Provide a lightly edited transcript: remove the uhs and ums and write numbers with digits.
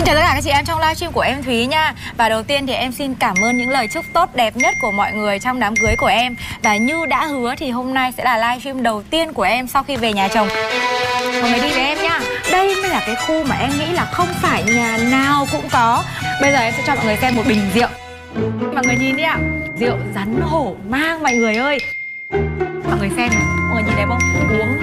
chào tất cả các chị em trong livestream của em Thúy nha. Và đầu tiên thì em xin cảm ơn những lời chúc tốt đẹp nhất của mọi người trong đám cưới của em. Và như đã hứa thì hôm nay sẽ là livestream đầu tiên của em sau khi về nhà chồng. Mọi người đi với em nhá. Đây mới là cái khu mà em nghĩ là không phải nhà nào cũng có. Bây giờ em sẽ cho mọi người xem một bình rượu. Mọi người nhìn đi ạ. Rượu rắn hổ mang mọi người ơi. Mọi người xem này, mọi người nhìn thấy không? Uống